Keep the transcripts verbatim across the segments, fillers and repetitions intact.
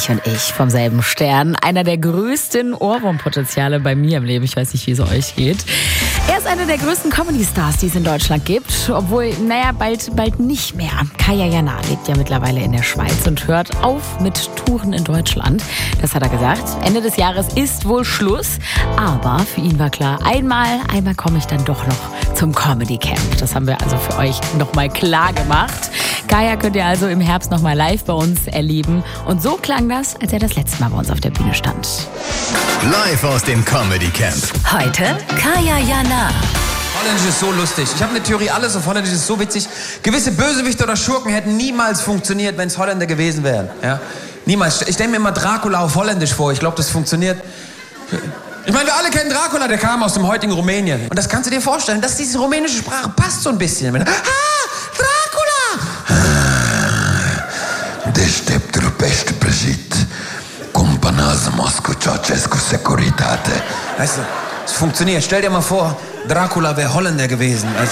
Friedrich und ich vom selben Stern. Einer der größten Ohrwurmpotenziale bei mir im Leben. Ich weiß nicht, wie es euch geht. Er ist einer der größten Comedy-Stars, die es in Deutschland gibt. Obwohl, naja, bald, bald nicht mehr. Kaya Jana lebt ja mittlerweile in der Schweiz und hört auf mit Touren in Deutschland. Das hat er gesagt. Ende des Jahres ist wohl Schluss. Aber für ihn war klar, einmal, einmal komme ich dann doch noch zum Comedy Camp. Das haben wir also für euch nochmal klar gemacht. Kaya könnt ihr also im Herbst nochmal live bei uns erleben. Und so klang das, als er das letzte Mal bei uns auf der Bühne stand. Live aus dem Comedy Camp. Heute Kaya Jana. Holländisch ist so lustig. Ich habe eine Theorie, alles auf Holländisch ist so witzig. Gewisse Bösewichte oder Schurken hätten niemals funktioniert, wenn es Holländer gewesen wären. Ja? Niemals. Ich stelle mir immer Dracula auf Holländisch vor. Ich glaube, das funktioniert. Ich meine, wir alle kennen Dracula, der kam aus dem heutigen Rumänien. Und das kannst du dir vorstellen, dass diese rumänische Sprache passt so ein bisschen. Ah, Dracula! Deștept rupește prăjit, cumpănează Moscu Ceaușescu Securitate. Weißt du, es funktioniert. Stell dir mal vor, Dracula wäre Holländer gewesen. Also,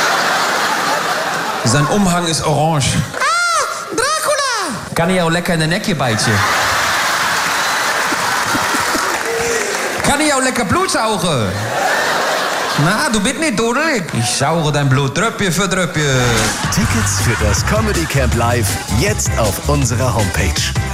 sein Umhang ist orange. Ah, Dracula! Kann ich auch lecker in den Necke bijten. Kann ich auch lecker Blut saugen? Na, du bist nicht dodelig. Ich sauge dein Blut Tröpfchen für Tröpfchen. Tickets für das Comedy Camp Live jetzt auf unserer Homepage